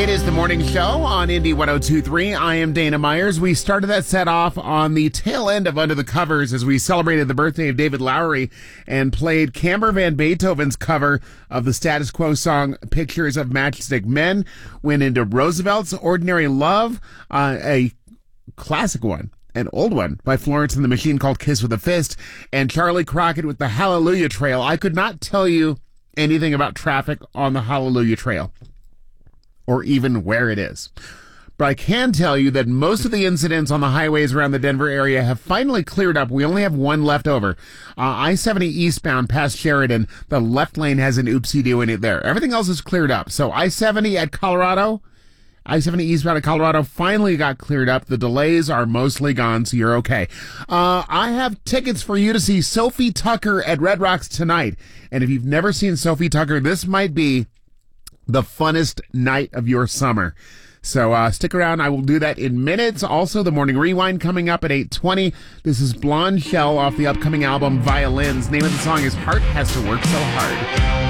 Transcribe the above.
It is the morning show on Indy 102.3. I am Dana Myers. We started that set off on the tail end of Under the Covers as we celebrated the birthday of David Lowery and played Camber Van Beethoven's cover of the Status Quo song Pictures of Matchstick Men. Went into Roosevelt's Ordinary Love, a classic one. An old one by Florence and the Machine called Kiss with a Fist, and Charlie Crockett with the Hallelujah Trail. I could not tell you anything about traffic on the Hallelujah Trail, or even where it is. But I can tell you that most of the incidents on the highways around the Denver area have finally cleared up. We only have one left over. I-70 eastbound past Sheridan, the left lane has an oopsie doing it there. Everything else is cleared up. So I-70 at Colorado, I-70 eastbound at Colorado finally got cleared up. The delays are mostly gone, so you're okay. I have tickets for you to see Sophie Tucker at Red Rocks tonight. And if you've never seen Sophie Tucker, this might be the funnest night of your summer. So stick around. I will do that in minutes. Also, the Morning Rewind coming up at 8:20. This is Blonde Shell off the upcoming album Violins. Name of the song is Heart Has to Work So Hard.